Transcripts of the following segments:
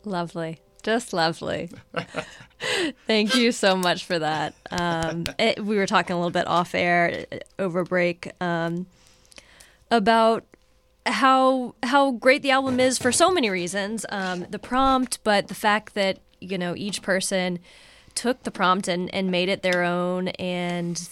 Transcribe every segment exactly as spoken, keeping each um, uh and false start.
Lovely. Just lovely. Thank you so much for that. Um, it, we were talking a little bit off air over break um, about how how great the album is for so many reasons. Um, the prompt, but the fact that, you know, each person took the prompt and, and made it their own, and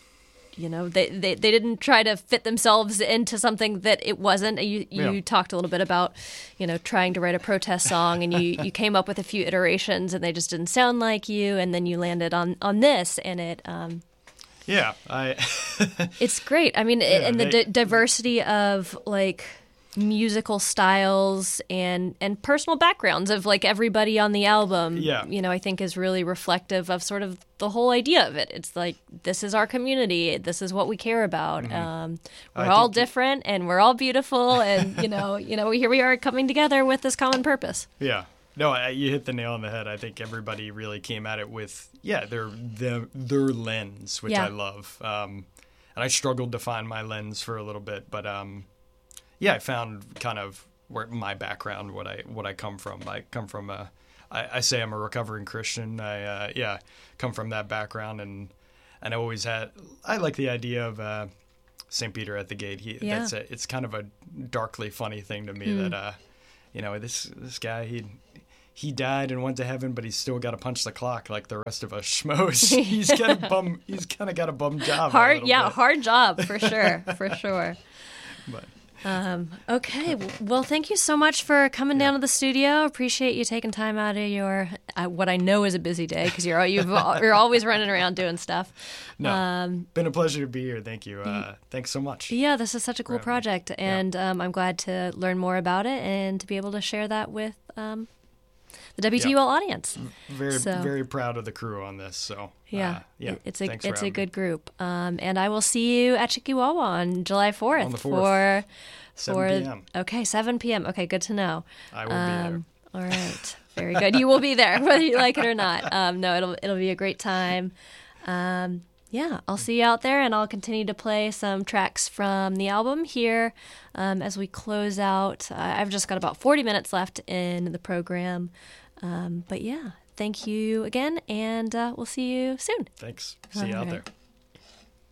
you know, they, they, they didn't try to fit themselves into something that it wasn't. You you Yeah. talked a little bit about, you know, trying to write a protest song, and you, you came up with a few iterations, and they just didn't sound like you, and then you landed on, on this, and it um, Yeah, I. it's great. I mean, it, Yeah, and the they- di- diversity of like musical styles and and personal backgrounds of like everybody on the album, Yeah. you know, I think is really reflective of sort of the whole idea of it. It's like, this is our community, this is what we care about. Um, we're I all think- different and we're all beautiful, and you know, you know, here we are coming together with this common purpose. Yeah. No, I- you hit the nail on the head. I think everybody really came at it with, yeah, their their, their lens, which Yeah. I love. Um, and I struggled to find my lens for a little bit, but um, yeah, I found kind of where my background, what I what I come from. I come from a, I, I say I'm a recovering Christian. I uh, yeah, come from that background, and and I always had. I like the idea of uh, Saint Peter at the gate. He, Yeah. that's a, it's kind of a darkly funny thing to me Mm. that uh, you know, this this guy he. He died and went to heaven, but he's still got to punch the clock like the rest of us schmoes. he's got a bum. He's kind of got a bum job. a Hard, little yeah, bit. hard job for sure, for sure. But Um, okay, w- well, thank you so much for coming down to the studio. Appreciate you taking time out of your uh, what I know is a busy day, because you're al- you've, al- you're always running around doing stuff. no, Um, been a pleasure to be here. Thank you. Uh, thanks so much. yeah, this is such a cool having me. project, and um, I'm glad to learn more about it and to be able to share that with um, the W T U L audience. Very So- very proud of the crew on this. So Yeah, uh, yeah. it's a thanks for it's a having me. good group, um, and I will see you at Chikiwawa on July fourth On the fourth. for seven for p.m. okay seven p.m. Okay, good to know. I will be Um, all right, very good. You will be there whether you like it or not. Um, no, it'll it'll be a great time. Um, yeah, I'll see you out there, and I'll continue to play some tracks from the album here um, as we close out. Uh, I've just got about forty minutes left in the program, um, but yeah, thank you again, and uh, we'll see you soon. there. Thanks. See you All out right. there.